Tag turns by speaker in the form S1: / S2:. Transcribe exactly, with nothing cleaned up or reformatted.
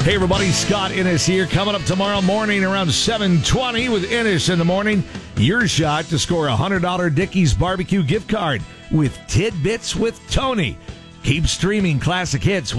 S1: Hey everybody, Scott Innes here. Coming up tomorrow morning around seven twenty with Innes in the morning. Your shot to score a one hundred dollars Dickey's barbecue gift card with Tidbits with Tony. Keep streaming classic hits.